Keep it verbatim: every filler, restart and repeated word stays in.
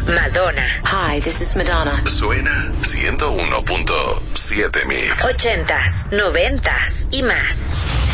Madonna. Hi, this is Madonna. Suena ciento uno punto siete Mix. Ochentas, noventas y más.